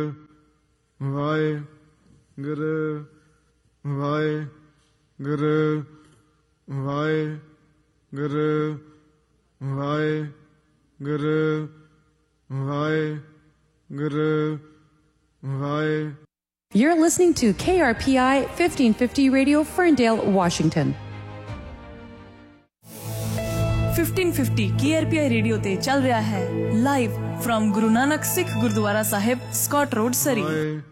Waheguru Waheguru Waheguru Waheguru Waheguru ਵਾਹਿ You're listening to KRPI 1550 Radio, Ferndale, Washington. 1550 KRPI radio ਤੇ ਚੱਲ ਰਿਹਾ ਹੈ ਲਾਈਵ ਫਰਮ ਗੁਰੂ ਨਾਨਕ ਸਿੱਖ ਗੁਰਦੁਆਰਾ ਸਾਹਿਬ, ਸਕਾਟ ਰੋਡ, ਸਰੀ।